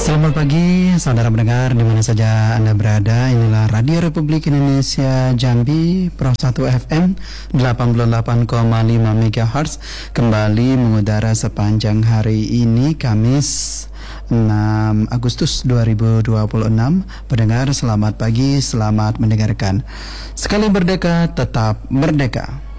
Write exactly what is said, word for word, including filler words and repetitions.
Selamat pagi, saudara pendengar di mana saja Anda berada. Inilah Radio Republik Indonesia Jambi, Pro satu F M delapan puluh delapan koma lima megahertz kembali mengudara sepanjang hari ini, Kamis enam Agustus dua ribu dua puluh enam. Pendengar, selamat pagi, selamat mendengarkan. Sekali merdeka, tetap merdeka.